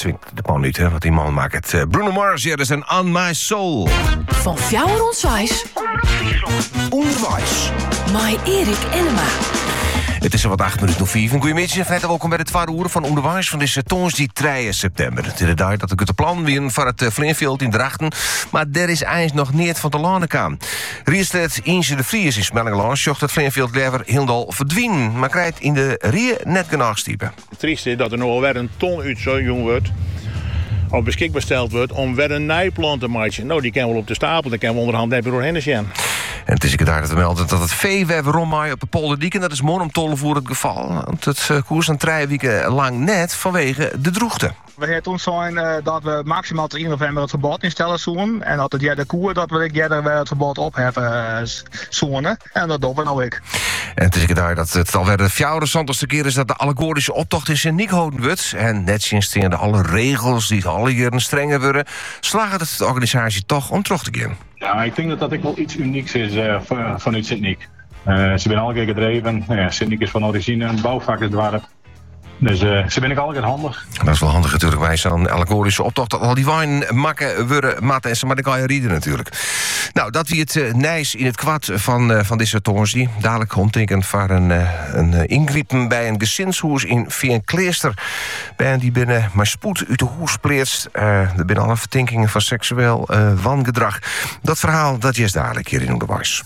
swingt de man niet, hè, wat die man maakt. Het Bruno Mars, ja, dat is een On My Soul. Van fjouwer ontwijs. Onderwijs. Mij Erik Enema. Het is er wat 8 minuten of 4. Goedemiddag en feit welkom bij de tweede uur van Onderwijs van deze toonsdag 3 september. Het is de dag dat ik het plan weer van het Vleenveld in Drachten, maar er is eigenlijk nog niet van de lanen kan. Riestedt Inge de Vries in Smellingeland zocht het Vleenveld lever heel verdwijnen, maar krijgt in de Rie net genoeg stiepen. Het trieste is dat er nog alweer een ton uit zo'n jong wordt of beschikbaar gesteld wordt om weer een nijplant te maken. Nou, die kan wel op de stapel, dan kan we onderhand net door hen zien. En het is ik daar te melden dat het veewerf rondmaaien op de Polderdiek, en dat is morgen om tollen voor het geval. Want het koers een 3 weken lang net vanwege de droogte. We hebben toen zijn dat we maximaal 3 november het verbod instellen zullen. En dat het de koer dat we het verbod opheffen zullen. En dat doen we nou ook. En het is ik daar dat het alweer de 400ste keer is dat de allegorische optocht in Sint-Niek gehouden wordt. En net sinds alle regels die alle jaren strenger worden, slaagt het de organisatie toch om terug te gaan. Ja, ik denk dat dat ook wel iets unieks is vanuit Sint-Niek. Ze zijn alle keer gedreven. Sint-Niek is van origine een bouwvakkersdorp. Dus ze ben ik alle keer handig. Dat is wel handig natuurlijk. Wij zijn een allegorische optocht. Dat al die wijn makken worden matten, maar dan kan je rieden natuurlijk. Nou, dat wie het nijs in het kwad van deze toonsdag. Dadelijk omtekend voor een ingrepen bij een gezinshuis in Veenkleester. Bij die binnen maar spoed uit de hoes pleert. Er binnen alle verdenkingen van seksueel wangedrag. Dat verhaal dat is dadelijk hier in Onderwijs.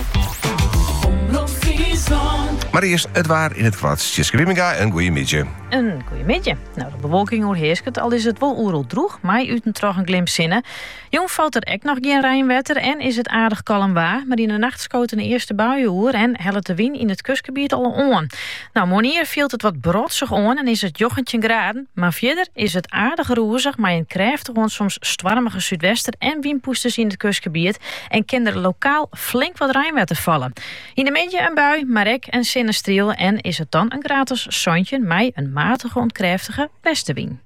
Maar eerst het waar in het kwad. Tjeske Wimminga, een goeiemiddag. Een goeiemiddag. Nou, de bewolking overheerst het, al is het wel oerel droeg, maar uit een trog een glimp zinnen. Jong valt er echt nog geen rijnwetter en is het aardig kalm waar, maar in de nacht schoten de eerste buien en helpt de wind in het kustgebied al on. Nou, morgen viel het wat brodsig on en is het 19 graden, maar verder is het aardig roezig, maar in krijft gewoon soms stormige zuidwester en windpoesters in het kustgebied en kan er lokaal flink wat rijnwetter vallen. In de middag een bui, maar ook een sinnestriel en is het dan een gratis zonnetje met een matige ontkrachtige westenwind.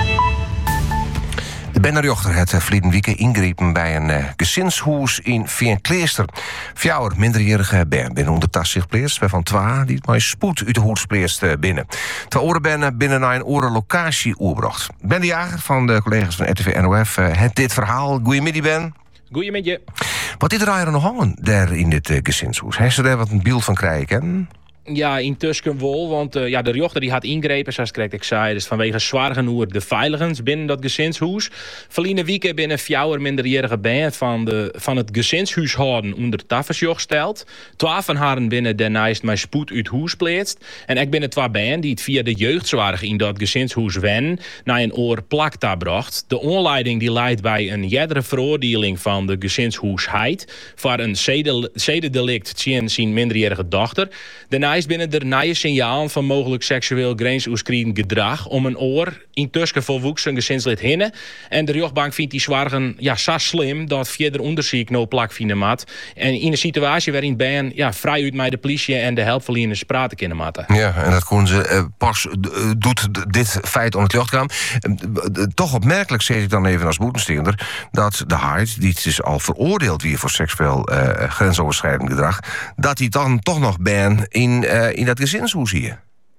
De Bennerjochter het verleden weekend ingrepen bij een gezinshuis in Veenkleester. 4 minderjarige ben binnen onder tas zich pleerst, waarvan 2 die het maar spoed uit de hoed pleerst binnen. 2 oren binnen naar een oren locatie oerbracht. Ben de Jager van de collega's van RTV NOF het dit verhaal. Goedemiddag, Ben. Goedemiddag. Wat is er eigenlijk nog hangen daar in dit gezinshuis? Heeft ze daar wat een beeld van krijgen? Ja, intussen wel, want de rechter die had ingrepen, zoals ik zei, dus vanwege zwaar genoeg de veiligens binnen dat gezinshuis. Verleden weekend binnen 4 minderjarige band van het gezinshuishouden onder tafelsjoch stelt. 12 van haar binnen daarnaast mijn spoed uit huis pleetst. En ik ben 2 band die het via de jeugdzorg in dat gezinshuis wen naar een oor plakta bracht. De onleiding die leidt bij een jerdere veroordeling van de gezinshuisheid voor een zedendelict tegen zijn minderjarige dochter. Daarnaast binnen er nieuwe signalen van mogelijk seksueel grensoverschrijdend gedrag om een oor intussen volwassen gezinslid hinnen. En de rechtbank vindt die zwaargen zo slim dat verder onderzoek nou plak vinden mat. En in een situatie waarin ben vrij uit met de politie en de hulpverleners praten kunnen matten. Ja, en dat kon ze pas doet dit feit om het licht kwam. Toch opmerkelijk zeg ik dan even als boetensteender dat de Haid, die is al veroordeeld weer voor seksueel grensoverschrijdend gedrag, dat hij dan toch nog ben in dat gezinshuis hier.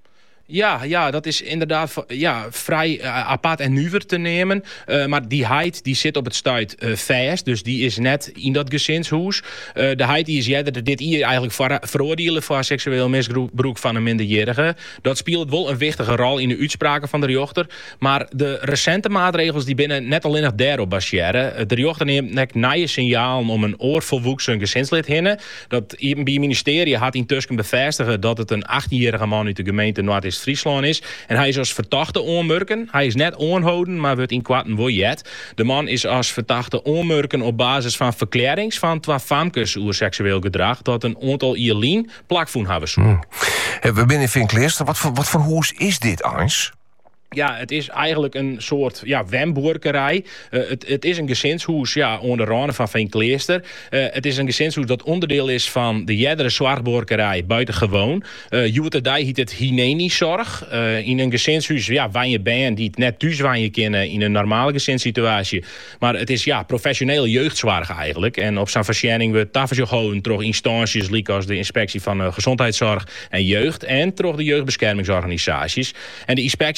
Ja, dat is inderdaad vrij apart en nuver te nemen. Maar die Heid die zit op het stuit vast. Dus die is net in dat gezinshuis. De Heid die is dit hier eigenlijk veroordelen voor seksueel misbruik van een minderjarige. Dat speelt wel een wichtige rol in de uitspraken van de rechter. Maar de recente maatregels die binnen net alleen nog daarop baseren. De rechter neemt net nieuwe signalen om een oorvolwassen gezinslid hinnen. Dat bij het ministerie had intussen bevestigen dat het een 18-jarige man uit de gemeente Noord-Friesland is. En hij is als verdachte onmerken. Hij is net onhouden, maar wordt in kwatten wel jet. De man is als verdachte onmerken op basis van verklarings van 2 famkes over seksueel gedrag dat een aantal Ierlien plakvoen hebben. We binnen in Veenkleester. Wat voor huis is dit, Ans? Ja, het is eigenlijk een soort wemboerkerij. Het is een gezinshuis onder randen van Veenkleester. Het is een gezinshuis dat onderdeel is van de jerdere zwartboerkerij buitengewoon. Juweterdij heet het hygiëniezorg. In een gezinshuis waar je bent die het net thuis waar je kennen in een normale gezinssituatie. Maar het is professionele jeugdzorg eigenlijk. En op zijn verschijning wordt tafels gehouden door instanties als de inspectie van gezondheidszorg en jeugd en door de jeugdbeschermingsorganisaties. En de inspectie wie in het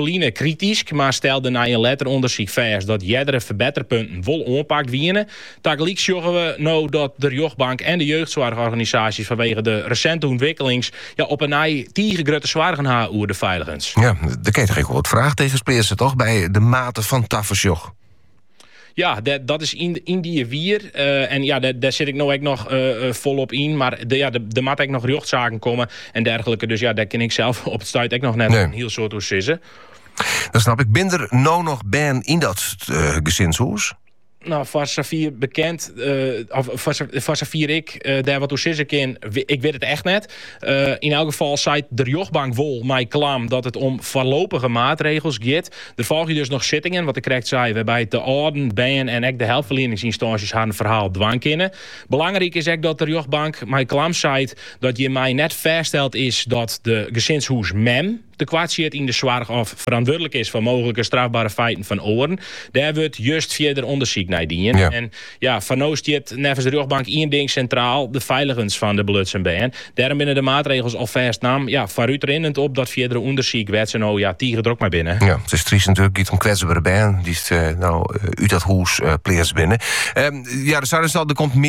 Feline kritisch, maar stelde na een letteronderzoek vast dat jerdere verbeterpunten wel onpakt wienen. Tegelijk zorgen we nou dat de Rjochtbank en de jeugdzorgorganisaties vanwege de recente ontwikkelings op een nij grote zwaargen haar oer de veiligens. Ja, daar kan je toch ook wel wat vraagtekens plaatsen, toch? Bij de mate van Tafersjoch. Ja, dat is in die wier. En ja, daar zit ik nou ook nog volop in. Maar er moet ook nog rechtszaken komen en dergelijke. Dus ja, daar kan ik zelf op het stuit ook nog net een heel soort hoe sissen. Dat snap ik. Ben er nou nog ben in dat gezinshuis? Nou, voor Safir bekend, voor Safir ik, daar wat toezissen kan, ik weet het echt net. In elk geval zei de Rjochtbank wel mij klam dat het om voorlopige maatregels gaat. Er volgen dus nog zittingen, wat ik correct zei, waarbij de orden, bijen en ook de hulpverleningsinstanties haar een verhaal dwang kennen. Belangrijk is ook dat de Rjochtbank mij klam zei dat je mij net vaststelt is dat de gezinshuis MEM de kwaad zit in de zorg of verantwoordelijk is voor mogelijke strafbare feiten van oren. Daar wordt juist verder onderzoek naar dienen. Ja. En ja, van nou staat nevens de Rjochtbank één ding centraal, de veiligens van de belutsen ben. Daarom binnen de maatregels al vastnam, ja, vooruit rinnend op dat verdere onderzoek werd ze nou tiegedruk maar binnen. Ja, het is triest natuurlijk, iets om kwetsbare ben, die is nou uit dat huis pleers binnen. Ja, er komt meer